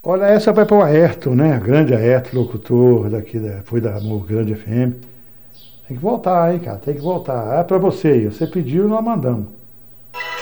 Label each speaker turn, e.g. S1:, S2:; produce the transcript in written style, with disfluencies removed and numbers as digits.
S1: Olha, essa vai para o Ayrton, né? Grande Ayrton, locutor daqui, foi da Amor Grande FM. Tem que voltar, hein, cara? Tem que voltar. É para você. Você pediu, nós mandamos.